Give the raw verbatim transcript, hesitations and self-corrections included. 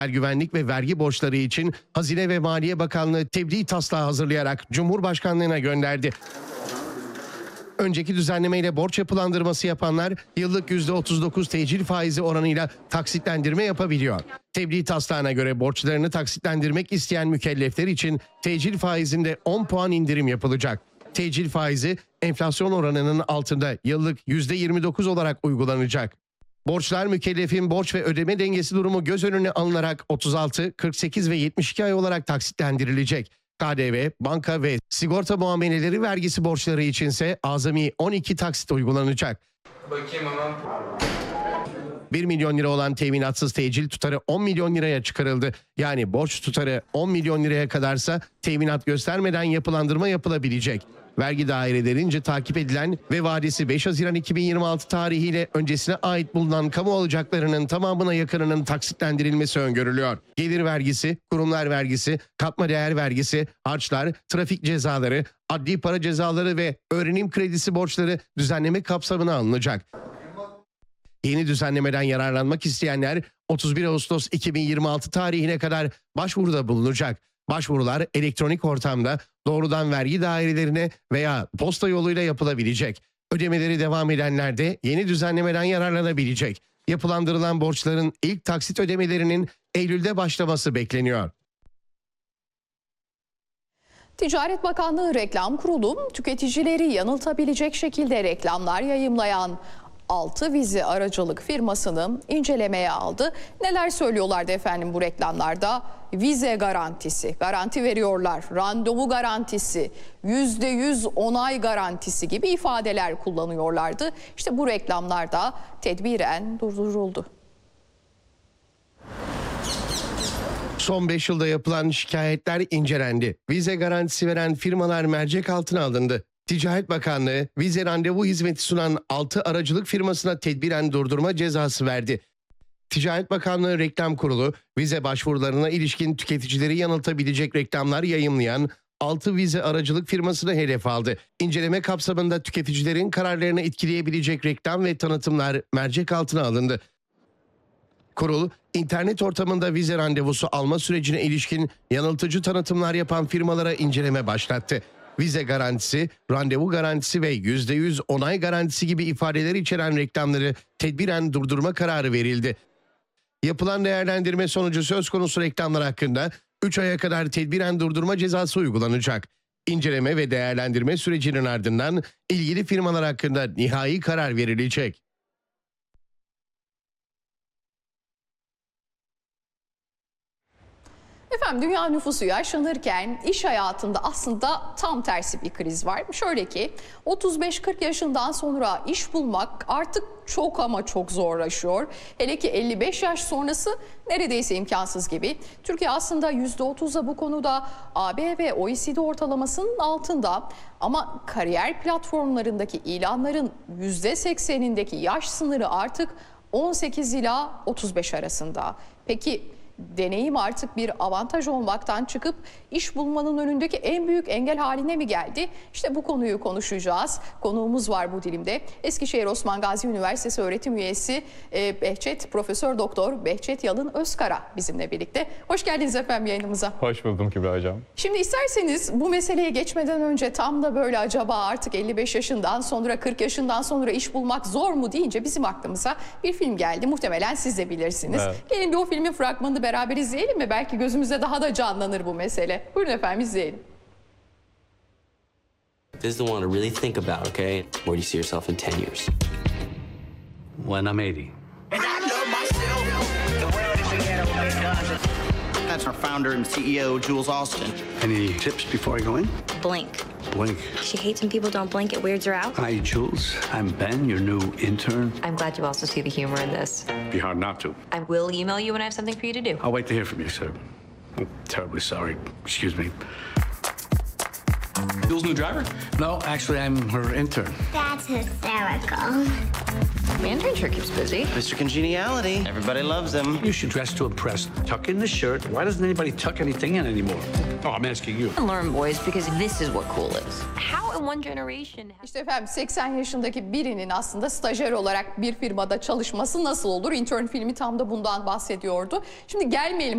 güvenlik ve vergi borçları için Hazine ve Maliye Bakanlığı tebliğ taslağı hazırlayarak Cumhurbaşkanlığına gönderdi. Önceki düzenlemeyle borç yapılandırması yapanlar yıllık yüzde otuz dokuz tecil faizi oranıyla taksitlendirme yapabiliyor. Tebliğ taslağına göre borçlarını taksitlendirmek isteyen mükellefler için tecil faizinde on puan indirim yapılacak. Tecil faizi enflasyon oranının altında yıllık yüzde yirmi dokuz olarak uygulanacak. Borçlar mükellefin borç ve ödeme dengesi durumu göz önüne alınarak otuz altı, kırk sekiz ve yetmiş iki ay olarak taksitlendirilecek. K D V, banka ve sigorta muameleleri vergisi borçları içinse azami on iki taksit uygulanacak. Bakayım hemen. bir milyon lira olan teminatsız tecil tutarı on milyon liraya çıkarıldı. Yani borç tutarı on milyon liraya kadarsa teminat göstermeden yapılandırma yapılabilecek. Vergi dairelerince takip edilen ve vadesi beş Haziran iki bin yirmi altı tarihiyle öncesine ait bulunan kamu alacaklarının tamamına yakınının taksitlendirilmesi öngörülüyor. Gelir vergisi, kurumlar vergisi, katma değer vergisi, harçlar, trafik cezaları, adli para cezaları ve öğrenim kredisi borçları düzenleme kapsamına alınacak. Yeni düzenlemeden yararlanmak isteyenler otuz bir Ağustos iki bin yirmi altı tarihine kadar başvuruda bulunacak. Başvurular elektronik ortamda doğrudan vergi dairelerine veya posta yoluyla yapılabilecek. Ödemeleri devam edenler de yeni düzenlemeden yararlanabilecek. Yapılandırılan borçların ilk taksit ödemelerinin Eylül'de başlaması bekleniyor. Ticaret Bakanlığı Reklam Kurulu tüketicileri yanıltabilecek şekilde reklamlar yayımlayan altı vize aracılık firmasını incelemeye aldı. Neler söylüyorlardı efendim bu reklamlarda? Vize garantisi, garanti veriyorlar, randevu garantisi, yüzde yüz onay garantisi gibi ifadeler kullanıyorlardı. İşte bu reklamlar da tedbiren durduruldu. Son beş yılda yapılan şikayetler incelendi. Vize garantisi veren firmalar mercek altına alındı. Ticaret Bakanlığı vize randevu hizmeti sunan altı aracılık firmasına tedbiren durdurma cezası verdi. Ticaret Bakanlığı Reklam Kurulu vize başvurularına ilişkin tüketicileri yanıltabilecek reklamlar yayımlayan altı vize aracılık firmasını hedef aldı. İnceleme kapsamında tüketicilerin kararlarını etkileyebilecek reklam ve tanıtımlar mercek altına alındı. Kurul, internet ortamında vize randevusu alma sürecine ilişkin yanıltıcı tanıtımlar yapan firmalara inceleme başlattı. Vize garantisi, randevu garantisi ve yüzde yüz onay garantisi gibi ifadeler içeren reklamları tedbiren durdurma kararı verildi. Yapılan değerlendirme sonucu söz konusu reklamlar hakkında üç aya kadar tedbiren durdurma cezası uygulanacak. İnceleme ve değerlendirme sürecinin ardından ilgili firmalar hakkında nihai karar verilecek. Efendim dünya nüfusu yaşlanırken iş hayatında aslında tam tersi bir kriz var. Şöyle ki otuz beş kırk yaşından sonra iş bulmak artık çok ama çok zorlaşıyor. Hele ki elli beş yaş sonrası neredeyse imkansız gibi. Türkiye aslında yüzde otuz'a bu konuda A B ve O E C D ortalamasının altında. Ama kariyer platformlarındaki ilanların yüzde seksenindeki yaş sınırı artık on sekiz ila otuz beş arasında. Peki deneyim artık bir avantaj olmaktan çıkıp iş bulmanın önündeki en büyük engel haline mi geldi? İşte bu konuyu konuşacağız. Konuğumuz var bu dilimde. Eskişehir Osman Gazi Üniversitesi öğretim üyesi e, Behçet, Profesör Doktor Behçet Yalın Özkara bizimle birlikte. Hoş geldiniz efendim yayınımıza. Hoş buldum Kübra Hocam. Şimdi isterseniz bu meseleye geçmeden önce tam da böyle acaba artık elli beş yaşından sonra kırk yaşından sonra iş bulmak zor mu deyince bizim aklımıza bir film geldi. Muhtemelen siz de bilirsiniz. Evet. Gelin bir o filmin fragmanını beraber izleyelim mi? Belki gözümüzde daha da canlanır bu mesele. Buyurun efendim izleyelim. This is the one to really think about, okay? Where do you see yourself in ten years? When I'm eighty. That's our founder and C E O, Jules Austin. Any tips before I go in? Blink. Blink. She hates when people don't blink. It weirds her out. Hi, Jules. I'm Ben, your new intern. I'm glad you also see the humor in this. Be hard not to. I will email you when I have something for you to do. I'll wait to hear from you, sir. I'm terribly sorry. Excuse me. Jules' new driver? No, actually, I'm her intern. That's hysterical. The intern sure keeps busy. Mister Congeniality. Everybody loves him. You should dress to impress. Tuck in the shirt. Why doesn't anybody tuck anything in anymore? Oh, I'm asking you. And learn, boys, because this is what cool is. How in one generation... İşte efendim seksen yaşındaki birinin aslında stajyer olarak bir firmada çalışması nasıl olur? Intern filmi tam da bundan bahsediyordu. Şimdi gelmeyelim